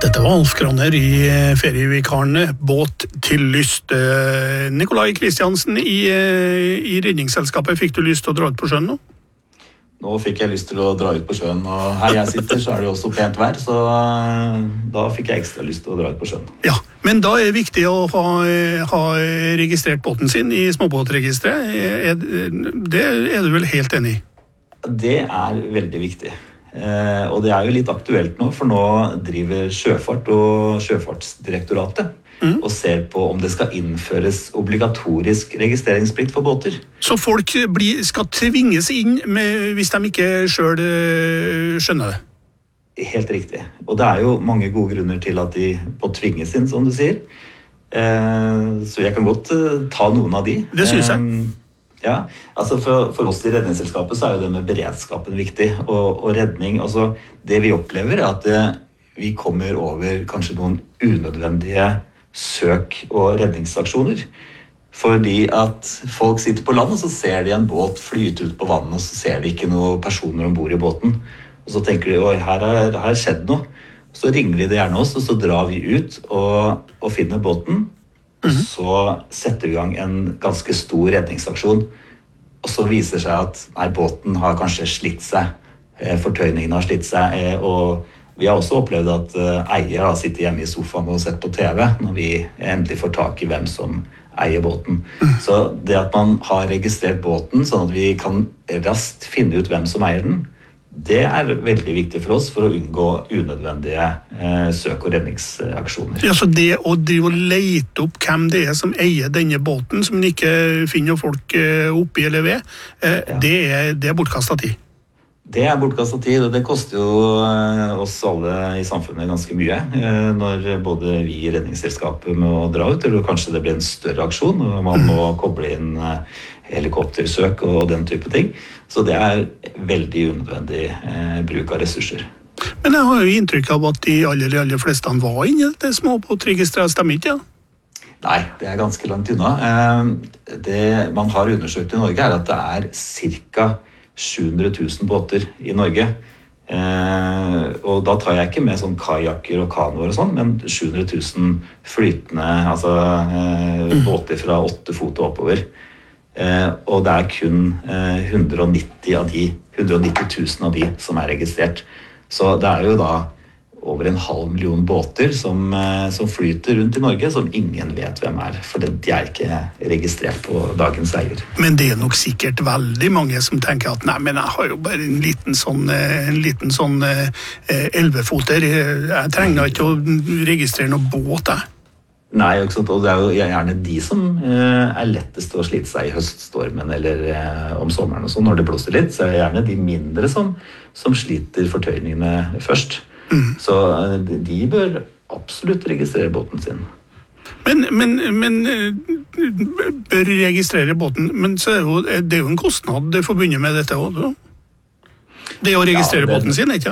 Dette var Alf Graner i ferievikarene, båt til lyst. Nikolai Kristiansen i redningsselskapet, fikk du lyst til å dra ut på sjøen nå? Nå fikk jeg lyst til å dra ut på sjøen, og her jeg sitter så det jo også pent vær, så da fikk jeg ekstra lyst til å dra ut på sjøen. Ja, men da det viktig å ha registrert båten sin i småbåtregisteret. Det du vel helt enig i? Det veldig viktig. Og det jo litt aktuelt nå, for nå driver Sjøfart og Sjøfartsdirektoratet og ser på om det skal innføres obligatorisk registreringsplikt for båter. Så folk skal tvinges inn hvis de ikke selv skjønner det? Helt riktig. Og det jo mange gode grunner til at de må tvinges inn, som du sier. Så jeg kan godt ta noen av de. Det synes jeg. Ja, altså for oss i redningsselskapet så jo det med beredskapen viktig, og redning, altså det vi opplever at vi kommer over kanskje noen unødvendige søk- og redningsaksjoner, fordi at folk sitter på land og så ser de en båt flyte ut på vannet, og så ser de ikke noen personer ombord i båten, og så tenker de, oi, her skjedd noe, så ringer de det gjerne oss, og så drar vi ut og finner båten, og så setter vi i gang en ganske stor redningsaksjon, og så viser det seg at båten har kanskje slitt seg, fortøyningen har slitt seg, og vi har også opplevd at eier har sittet hjemme i sofaen og sett på TV, når vi endelig får tak i hvem som eier båten. Så det at man har registrert båten, sånn at vi kan raskt finne ut hvem som eier den, det veldig viktig for oss for å unngå unødvendige søk- og redningsaksjoner. Ja, så det å drive og lete opp hvem det som eier denne båten, som ikke finner folk oppi eller ved, det bortkastet tid? Det bortkastet tid, og det koster jo oss alle i samfunnet ganske mye, når både vi i redningsselskapet må dra ut, eller kanskje det blir en større aksjon, og man må koble inn helikoptersøk og den type ting. Så det veldig unødvendig bruk av ressurser. Men jeg har jo inntrykk av at de aller fleste var inne i det småbåtregisteret, stemmer ikke? Ja? Nei, det ganske langt unna. Det man har undersøkt i Norge at det cirka 700 000 båter i Norge. Og da tar jeg ikke med sånn kajakker og kanoer og sånn, men 700 000 flytende, altså båter fra 8 fot og oppover. Og det kun 190 000 av de som registrert. Så det jo da over 500 000 båter som flyter rundt i Norge, som ingen vet hvem for de ikke registrert på dagens eier. Men det nok sikkert veldig mange som tenker at nei, men jeg har jo bare en liten sånn 11-foter. Jeg trenger ikke å registrere noen båt, Nei, ikke sant? Og det jo gjerne de som lettest å slite seg i høststormen eller om sommeren og sånn, når det blåser litt, så det gjerne de mindre som sliter fortøyningene først. Så de bør absolutt registrere båten sin. Men bør registrere båten, men så det jo en kostnad det forbundet med dette også. Det å registrere båten sin, ikke?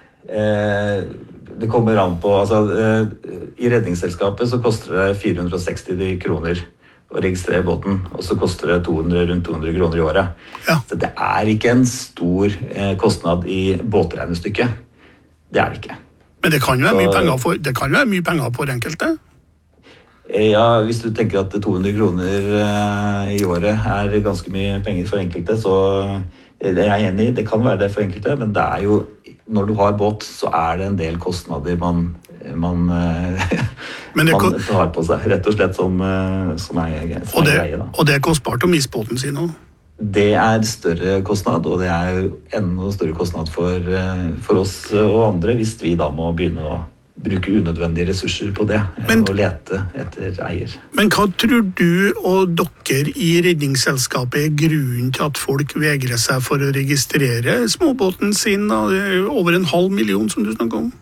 Det kommer an på, altså i redningsselskapet så koster det 460 kroner å registrere båten, og så koster det rundt 200 kroner i året. Ja. Så det ikke en stor kostnad i båtregnestykket. Det det ikke. Men det kan jo være mye penger for enkelte? Ja, hvis du tenker at 200 kroner i året ganske mye penger for enkelte, så det jeg enig i, det kan være det for enkelte, men det jo, når du har båt, så det en del kostnader man tar på seg, rett og slett som greie. Og det kostbart å miste båten sin også? Det større kostnad, og det jo enda større kostnad for oss og andre, hvis vi da må begynne å bruke unødvendige ressurser på det, og lete etter eier. Men hva tror du og dere i redningsselskapet grunnen til at folk vegrer seg for å registrere småbåten sin over 500 000 som du snakker om?